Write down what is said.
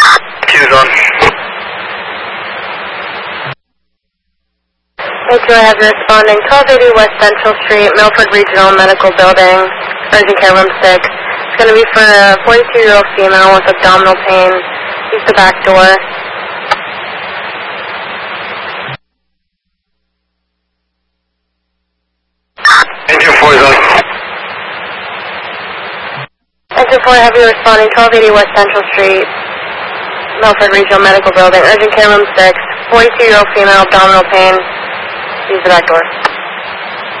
Choose on. Okay, I have you responding 1280 West Central Street, Milford Regional Medical Building, urgent care room 6. It's going to be for a 42-year-old female with abdominal pain. Use the back door. Engine 4 is on. Engine 4, have you responding 1280 West Central Street, Milford Regional Medical Building, urgent care room 6. 42-year-old female, abdominal pain. Use the back door.